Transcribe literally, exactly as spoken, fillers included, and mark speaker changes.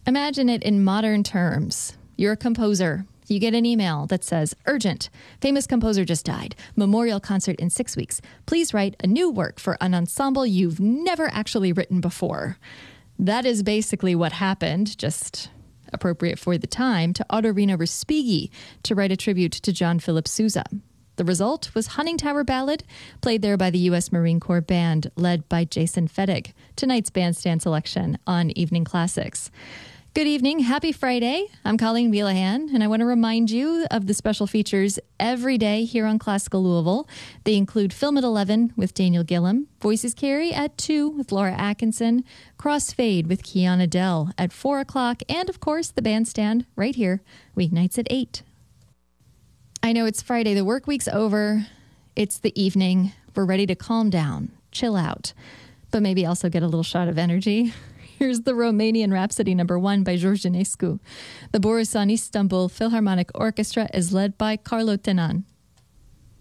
Speaker 1: Imagine it in modern terms. You're a composer. You get an email that says, urgent, famous composer just died, memorial concert in six weeks. Please write a new work for an ensemble you've never actually written before. That is basically what happened, just appropriate for the time, to Ottorino Respighi to write a tribute to John Philip Sousa. The result was Hunning Tower Ballad, played there by the U S Marine Corps Band, led by Jason Fettig. Tonight's bandstand selection on Evening Classics. Good evening. Happy Friday. I'm Colleen Wheelahan, and I want to remind you of the special features every day here on Classical Louisville. They include Film at eleven with Daniel Gillum, Voices Carry at two with Laura Atkinson, Crossfade with Kiana Dell at four o'clock, and, of course, the bandstand right here, weeknights at eight. I know it's Friday. The work week's over. It's the evening. We're ready to calm down, chill out, but maybe also get a little shot of energy. Here's the Romanian Rhapsody number one by George Enescu. The Borusan Istanbul Philharmonic Orchestra is led by Carlo Tenan.